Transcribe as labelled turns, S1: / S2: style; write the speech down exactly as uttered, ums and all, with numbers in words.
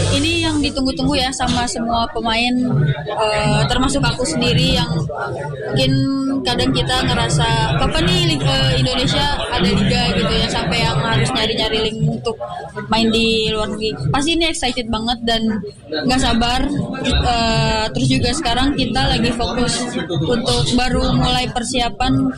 S1: ini yang ditunggu-tunggu ya sama semua pemain, uh, termasuk aku sendiri yang mungkin kadang kita ngerasa kapan nih Liga Indonesia ada liga gitu ya, sampai yang harus nyari-nyari link untuk main di luar negeri. Pasti ini excited banget dan nggak sabar. Uh, terus juga sekarang kita lagi fokus untuk baru mulai persiapan